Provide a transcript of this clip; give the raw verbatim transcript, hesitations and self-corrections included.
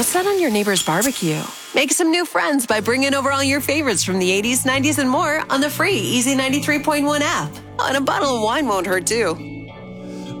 What's that on your neighbor's barbecue? Make some new friends by bringing over all your favorites from the eighties, nineties, and more on the free Easy ninety-three point one app. Oh, and a bottle of wine won't hurt, too.